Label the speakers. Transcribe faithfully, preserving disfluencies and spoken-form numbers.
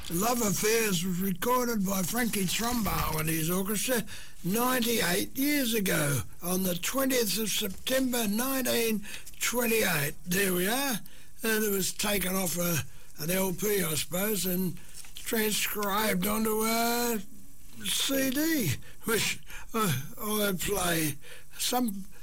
Speaker 1: Love Affairs was recorded by Frankie Trumbo and his orchestra ninety-eight years ago on the twentieth of September nineteen twenty-eight. There we are. And it was taken off a, an L P, I suppose, and transcribed onto a C D, which uh, I play. Some